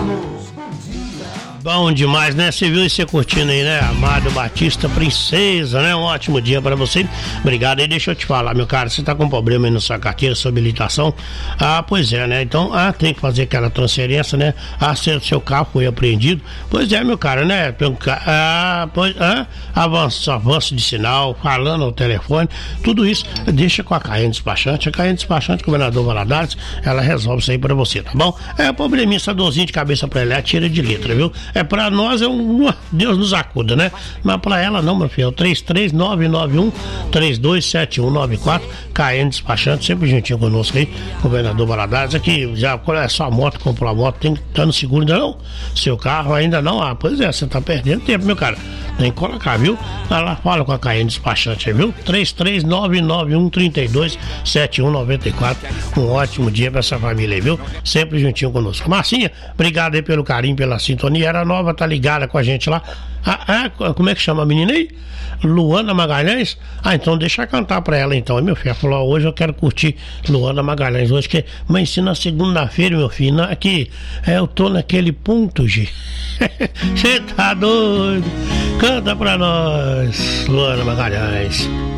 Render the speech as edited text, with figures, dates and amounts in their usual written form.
Bom demais, né? Você viu e você curtindo aí, né? Amado Batista, Princesa, né? Um ótimo dia pra você. Obrigado aí, deixa eu te falar, meu cara, você tá com problema aí na sua carteira, sua habilitação? Ah, pois é, né? Então, tem que fazer aquela transferência, né? Seu carro foi apreendido. Pois é, meu cara, né? Avanço de sinal, falando ao telefone, tudo isso, deixa com a Caiane Despachante. A Caiane Despachante, governador Valadares, ela resolve isso aí pra você, tá bom? Probleminha, essa dorzinha de cabeça pra ela, tira de letra, viu? Pra nós Deus nos acuda, né? Mas pra ela não, meu filho. 33991-327194. Caiane Despachante, sempre juntinho conosco aí, governador Valadares. Aqui já é só moto, comprou a moto, tem que estar no seguro ainda não? Seu carro ainda não? Pois é, você tá perdendo tempo, meu cara. Tem que colocar, viu? Ela fala com a Caiane Despachante aí, viu? 33991-327194. Um ótimo dia pra essa família aí, viu? Sempre juntinho conosco. Marcinha, obrigado aí pelo carinho, pela sintonia. Era nova, tá ligada com a gente lá. Como é que chama a menina aí? Luana Magalhães? Então deixa eu cantar pra ela então. Meu filho falou, hoje eu quero curtir Luana Magalhães. Hoje que amanheci na segunda-feira, meu filho. Aqui, eu tô naquele ponto, G. Você tá doido? Canta pra nós, Luana Magalhães.